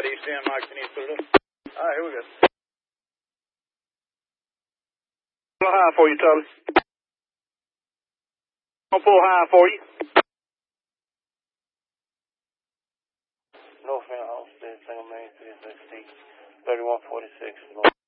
got East End, Mike. Can you put it up? All right, here we go. Pull high for you, Tully. I'll pull high for you. North End, Homestead, Single Main, 360, 3146.